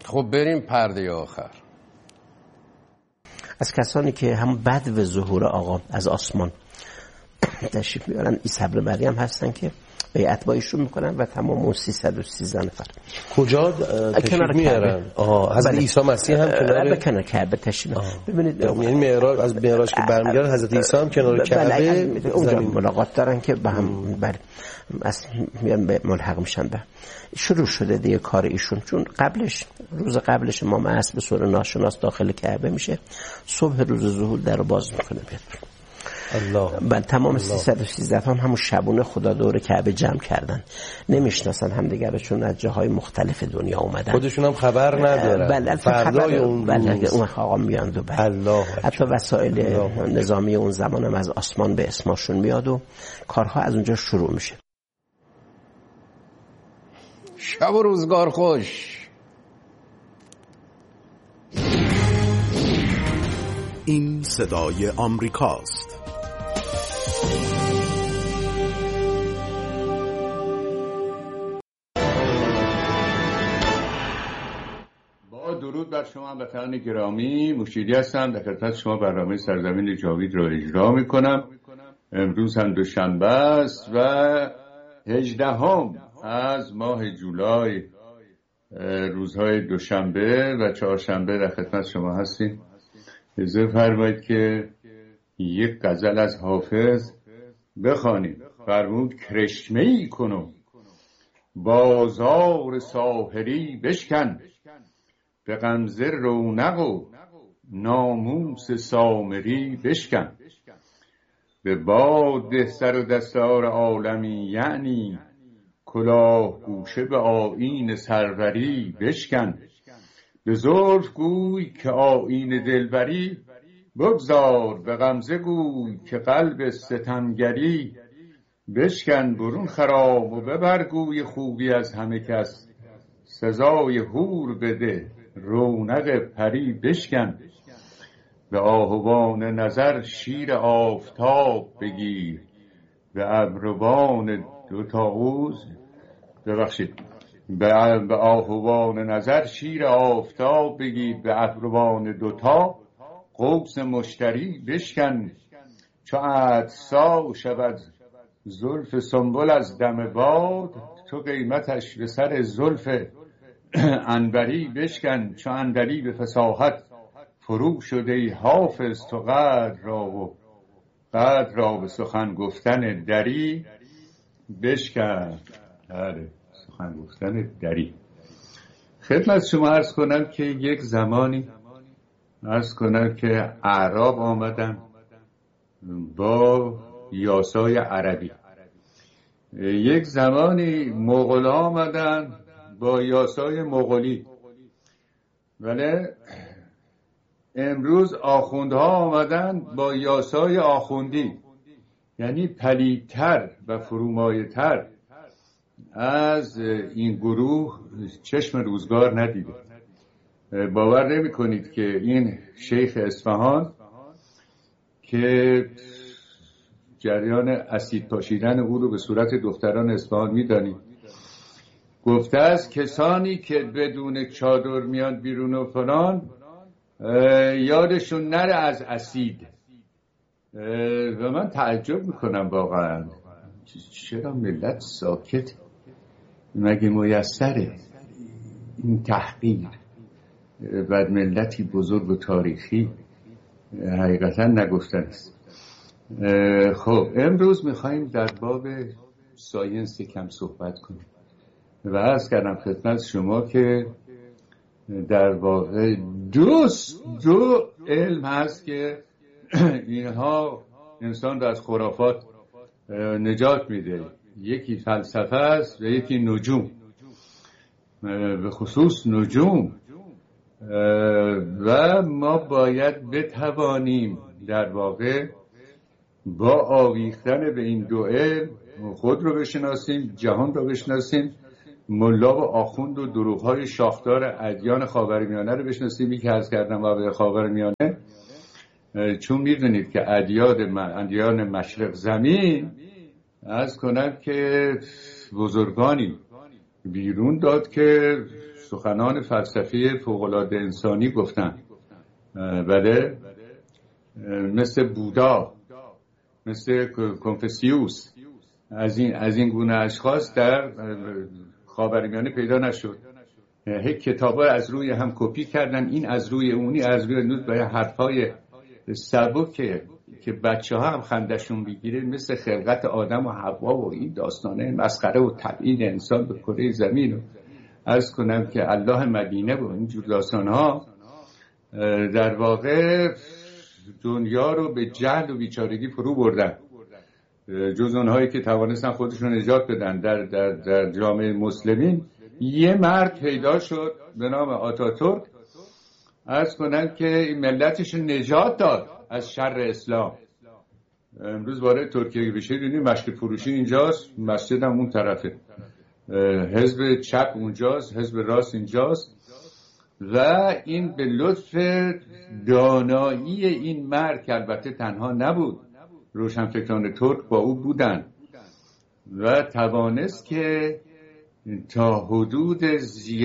خب بریم پرده آخر. از کسانی که هم بدو ظهور آقا از آسمان تشریف میارن عیسی ابن مریم هستن که بیعت با ایشون میکنن و تمام اون 313 نفر کجا تشریف میارن؟ حضرت عیسی مسیح هم کنار کعبه تشریف. ببینید یعنی معراج، از معراج که برمیگردن حضرت عیسی هم کنار کعبه اونجا ملاقات دارن که با هم از میان به ملحق میشن. به شروع شده دیگه کار ایشون، چون روز قبلش امام عصر به صورت ناشناس داخل کعبه میشه، صبح روز ظهور در رو باز میکنه بیاد. الله. تمام 313 هم همون شبونه خدا دور کعبه جمع کردن، نمیشناسن همدیگه رو چون از جاهای مختلف دنیا اومدن، خودشون هم خبر ندارن. فردای اون آقا میاند و الله. حتی وسایل نظامی اون زمان هم از آسمان به اسمشون میاد و کارها از اونجا شروع میشه. شب و روزگار خوش. این صدای آمریکاست. با درود بر شما هموطنان گرامی، مشیری هستم. در خدمت شما برنامه سرزمین جاوید را اجرا میکنم. امروز هم دوشنبه است و 18 از ماه جولای، روزهای دوشنبه و چهارشنبه در خدمت شما هستیم. اجازه فرمایید که یک غزل از حافظ بخوانیم. فرمود کرشمه‌ای کنم بازار ساحری بشکن، به غمزه رونق و ناموس سامری بشکن. به باد ده سر و دستار عالمی، یعنی کلاه گوشه به آیین سروری بشکن. به زلف گوی که آیین دلبری، بگذار به غمزه گوی که قلب ستمگری بشکن. برون خرام و ببر گوی خوبی از همه کس، سزای حور بده رونق پری بشکن. به آهوان نظر شیر آفتاب بگیر، به ابروان دو طاووس به آهوان نظر شیر آفتاب بگیر، به ابروان دوتا قوس مشتری بشکن. چو عطسا شود زلف سنبل از دم باد، تو قیمتش به سر زلف عنبری بشکن. چو اندری به فصاحت فرو شده حافظ، تو قدر را به سخن گفتن دری بشکن. سخن گفتن دری. خدمت شما عرض کنم که یک زمانی که اعراب آمدن با یاسای عربی، یک زمانی مغول آمدن با یاسای مغولی، ولی امروز آخوندها آمدن با یاسای آخوندی، یعنی پلیدتر و فرومایه‌تر از این گروه چشم روزگار ندیده. باور نمی کنید که این شیخ اصفهان که جریان اسید پاشیدن او رو به صورت دختران اصفهان میدانید، گفته است کسانی که بدون چادر میان بیرون و فلان یادشون نره از اسید. و من تعجب میکنم واقعا چرا ملت ساکت؟ مگه میسره این تحقیر و ملتی بزرگ و تاریخی حقیقتا نگفتن است. خب امروز میخواییم در باب ساینس کم صحبت کنیم و عرض کردم خدمت شما که در واقع دو علم هست که اینها انسان رو از خرافات نجات میده. یکی فلسفه است و یکی نجوم، به خصوص نجوم. و ما باید بتوانیم در واقع با آویختن به این دو علم خود رو بشناسیم، جهان رو بشناسیم، ملا و آخوند و دروغ‌های شاخدار ادیان خاورمیانه رو بشناسیم. یکی عرض کردم بابا خاورمیانه، چون میدونید که ادیان مشرق زمین عرض کنم که بزرگانی بیرون داد که سخنان فلسفی فوق‌العاده انسانی گفتن. بله، مثل بودا، مثل کنفوسیوس، از این گونه اشخاص در خاورمیانه پیدا نشد. کتابا از روی هم کپی کردن، این از روی اونی، از روی نوت، با حرفای سبک که بچه ها هم خندشون بگیره، مثل خلقت آدم و حوا و این داستانه مسخره و تبعید انسان به کره زمین. و عرض کنم که الله مدینه و اینجور داستان ها در واقع دنیا رو به جهل و بیچارگی فرو بردن. جز اونهایی که توانستن خودشون نجات بدن در جامعه مسلمین، یه مرد پیدا شد به نام آتاتورک، عرض کنم که ملتش نجات داد از شر اسلام. امروز وارد ترکیه بشه دیدیم مشک فروشی اینجاست، مسجد هم اون طرفه، حزب چپ اونجاست، حزب راست اینجاست. و این به لطف دانایی این مرد که البته تنها نبود، روشنفکران ترک با او بودن و توانست که تا حدود